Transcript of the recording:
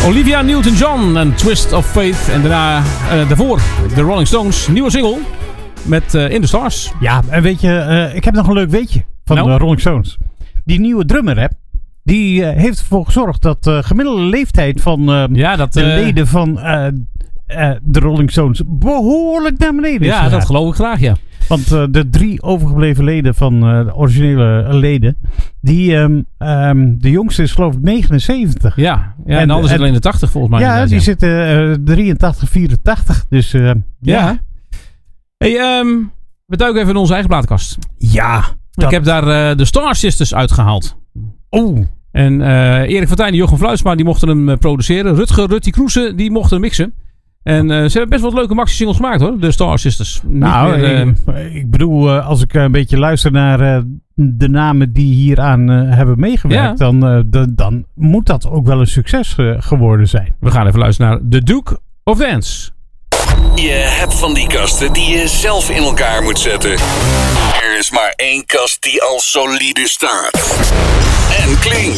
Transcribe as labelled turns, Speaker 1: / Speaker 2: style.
Speaker 1: Olivia Newton-John en Twist of Faith. En daarvoor de Rolling Stones, nieuwe single met In the Stars.
Speaker 2: Ja, en weet je, ik heb nog een leuk weetje van de Rolling Stones. Die nieuwe drummer, hè, die heeft ervoor gezorgd dat de gemiddelde leeftijd van de leden van de Rolling Stones behoorlijk naar beneden is gegaan.
Speaker 1: Dat geloof ik graag, ja.
Speaker 2: Want de 3 overgebleven leden van de originele leden, de jongste is geloof ik 79.
Speaker 1: Ja, en de andere zit alleen de 80 volgens mij.
Speaker 2: Ja, die zitten 83, 84. Dus ja.
Speaker 1: Hey, we duiken even in onze eigen plaatkast.
Speaker 2: Ja.
Speaker 1: Ik heb daar de Star Sisters uitgehaald.
Speaker 2: Oh.
Speaker 1: En Erik van Tijn en Jochem Fluitsma die mochten hem produceren. Ruttie Kroese die mochten hem mixen. En ze hebben best wel leuke maxi-singles gemaakt hoor. De Star Sisters.
Speaker 2: Ik bedoel, als ik een beetje luister naar de namen die hieraan hebben meegewerkt. Dan moet dat ook wel een succes geworden zijn.
Speaker 1: We gaan even luisteren naar The Duke of Dance.
Speaker 3: Je hebt van die kasten die je zelf in elkaar moet zetten. Er is maar één kast die al solide staat. En klinkt.